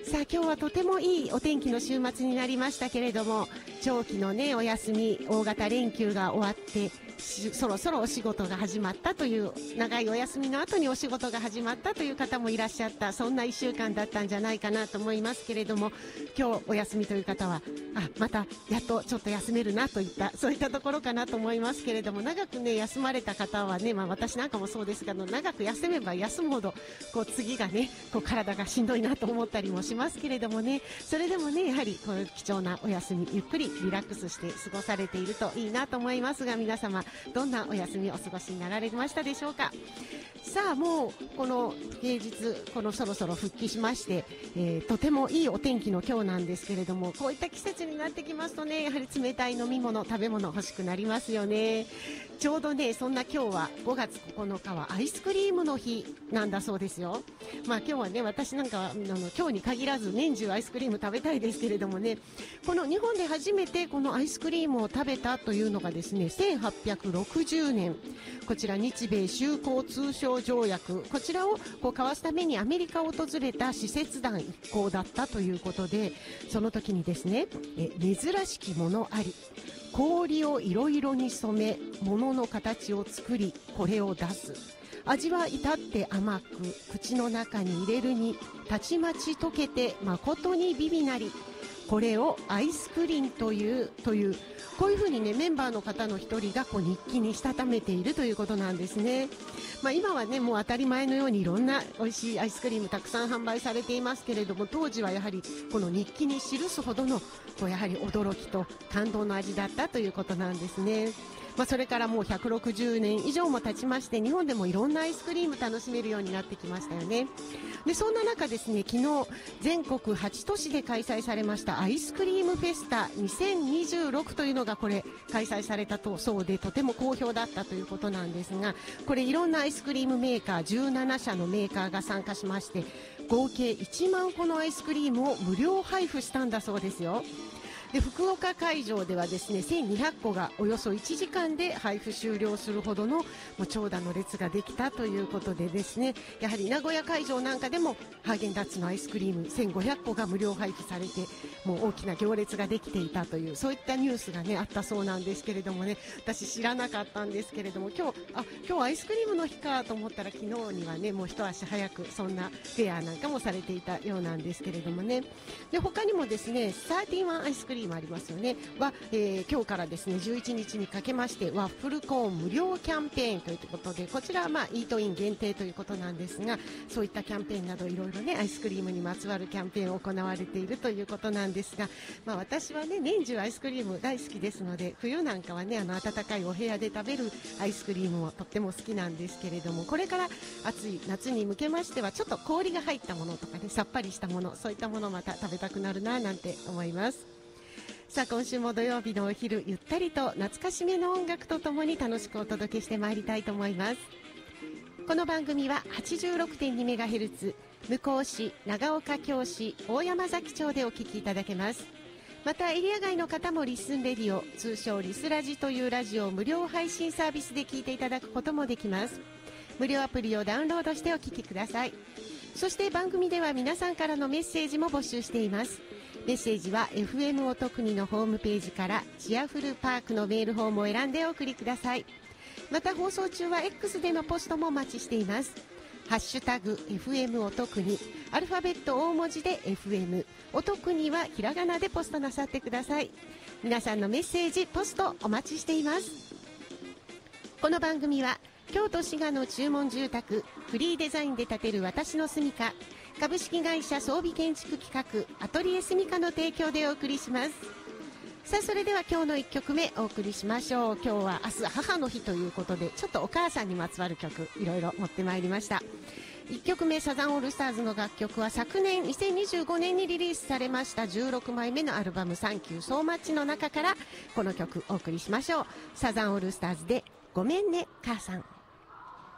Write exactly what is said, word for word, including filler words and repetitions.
さあ今日はとてもいいお天気の週末になりましたけれども、長期のねお休み、大型連休が終わってそろそろお仕事が始まったという、長いお休みの後にお仕事が始まったという方もいらっしゃった、そんないっしゅうかんだったんじゃないかなと思いますけれども、今日お休みという方はあまたやっとちょっと休めるなといったそういったところかなと思いますけれども、長くね休まれた方はね、まあ、私なんかもそうですが、長く休めば休むほどこう次がねこう体がしんどいなと思ったりもしますけれどもね、それでもねやはりこの貴重なお休み、ゆっくりリラックスして過ごされているといいなと思いますが、皆様どんなお休みをお過ごしになられましたでしょうか。さあもうこの平日、このそろそろ復帰しまして、えー、とてもいいお天気の今日なんですけれども、こういった季節になってきますとね、やはり冷たい飲み物、食べ物欲しくなりますよね。ちょうどねそんな今日はごがつここのかはアイスクリームの日なんだそうですよ。まあ今日はね私なんかはあの今日に限らず年中アイスクリーム食べたいですけれどもね、この日本で初めてこのアイスクリームを食べたというのがですねせんはっぴゃくろくじゅうねん、こちら日米修好通商条約、こちらをこう交わすためにアメリカを訪れた使節団一行だったということで、その時にですねえ珍しきものあり、氷をいろいろに染め物の形を作りこれを出す、味は至って甘く口の中に入れるにたちまち溶けて誠に美味なり、これをアイスクリンというというこういうふうにねメンバーの方の一人がこう日記にしたためているということなんですね。まあ、今はねもう当たり前のようにいろんな美味しいアイスクリームたくさん販売されていますけれども、当時はやはりこの日記に記すほどのこうやはり驚きと感動の味だったということなんですね。まあ、それからもうひゃくろくじゅうねん以上も経ちまして、日本でもいろんなアイスクリーム楽しめるようになってきましたよね。でそんな中ですね、昨日全国はち都市で開催されましたアイスクリームフェスタにせんにじゅうろくというのがこれ開催されたとそうで、とても好評だったということなんですが、これいろんなアイスクリームメーカーじゅうななしゃのメーカーが参加しまして、合計いちまんこのアイスクリームを無料配布したんだそうですよ。で福岡会場ではですねせんにひゃっこがおよそいちじかんで配布終了するほどのもう長蛇の列ができたということでですね、やはり名古屋会場なんかでもハーゲンダッツのアイスクリームせんごひゃっこが無料配布されて、もう大きな行列ができていたという、そういったニュースがねあったそうなんですけれどもね、私知らなかったんですけれども、今日あ今日アイスクリームの日かと思ったら、昨日にはねもう一足早くそんなフェアなんかもされていたようなんですけれどもね。で他にもですねサーティワンアイスクリームありますよねは、えー、今日からですねじゅういちにちにかけましてワッフルコーン無料キャンペーンということで、こちらはまあイートイン限定ということなんですが、そういったキャンペーンなどいろいろねアイスクリームにまつわるキャンペーンを行われているということなんですが、まあ、私はね年中アイスクリーム大好きですので、冬なんかはねあの暖かいお部屋で食べるアイスクリームもとっても好きなんですけれども、これから暑い夏に向けましてはちょっと氷が入ったものとかねさっぱりしたもの、そういったものをまた食べたくなるななんて思います。さあ今週も土曜日のお昼、ゆったりと懐かしめの音楽とともに楽しくお届けしてまいりたいと思います。この番組は はちじゅうろくてんにメガヘルツ 向こう市、長岡京市、大山崎町でお聞きいただけます。またエリア外の方もリッスンレディオ、通称リスラジというラジオを無料配信サービスで聞いていただくこともできます。無料アプリをダウンロードしてお聞きください。そして番組では皆さんからのメッセージも募集しています。メッセージは エフエム おとくにのホームページからチアフルパークのメールフォームを選んでお送りください。また放送中は X でのポストもお待ちしています。ハッシュタグ エフエム おとくに、アルファベット大文字で エフエム、 おとくにはひらがなでポストなさってください。皆さんのメッセージポストお待ちしています。この番組は京都滋賀の注文住宅、フリーデザインで建てる私の住処、株式会社装備建築企画アトリエ住処の提供でお送りします。さあそれでは今日のいっきょくめお送りしましょう。今日は明日母の日ということで、ちょっとお母さんにまつわる曲いろいろ持ってまいりました。いっきょくめサザンオールスターズの楽曲は昨年にせんにじゅうごねんにリリースされましたじゅうろくまいめのアルバムサンキューソーマッチの中からこの曲お送りしましょう。サザンオールスターズでごめんね母さん。